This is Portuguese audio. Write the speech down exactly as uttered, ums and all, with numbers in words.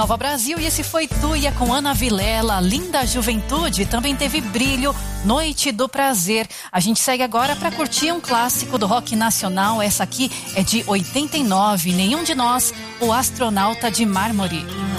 Nova Brasil, e esse foi Tuia com Ana Vilela, Linda Juventude, também teve Brilho, Noite do Prazer. A gente segue agora para curtir um clássico do rock nacional, essa aqui é de oitenta e nove, Nenhum de Nós, O Astronauta de Mármore.